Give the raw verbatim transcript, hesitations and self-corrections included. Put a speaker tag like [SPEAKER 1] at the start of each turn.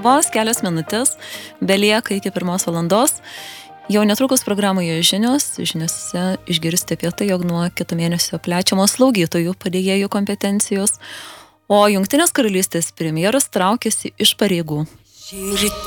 [SPEAKER 1] Vos kelios minutės belieka iki pirmos valandos. Jau netrukus programoje žinios, žiniose išgirsti apie tai, jog nuo kito mėnesio plečiamos slaugytojų padėjėjų kompetencijos, o Jungtinės karalystės premjeras traukiasi iš pareigų.